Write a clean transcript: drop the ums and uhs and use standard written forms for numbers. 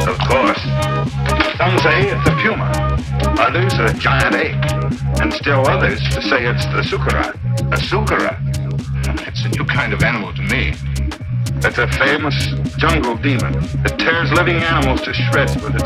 Of course. Some say it's a puma, others a giant ape, and still others say it's the sukara. A sukara? It's a new kind of animal to me. It's a famous jungle demon that tears living animals to shreds with its